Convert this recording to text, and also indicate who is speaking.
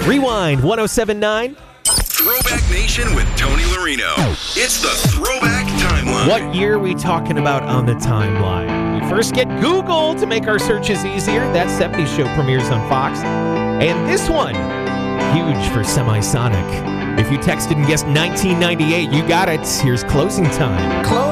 Speaker 1: Rewind 1079.
Speaker 2: Throwback Nation with Tony Larino. It's the Throwback Timeline.
Speaker 1: What year are we talking about on the timeline? We first get Google to make our searches easier. That 70s show premieres on Fox. And this one, huge for Semisonic. If you texted and guessed 1998, you got it. Here's closing time.